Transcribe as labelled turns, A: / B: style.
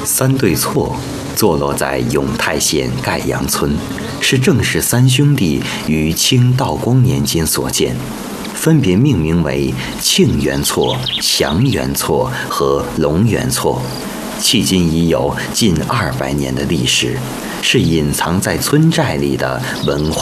A: 三对错坐落在永泰县盖阳村，是郑氏三兄弟于清道光年间所建，分别命名为庆元错、祥元错和龙元错，迄今已有近200年的历史，是隐藏在村寨里的文化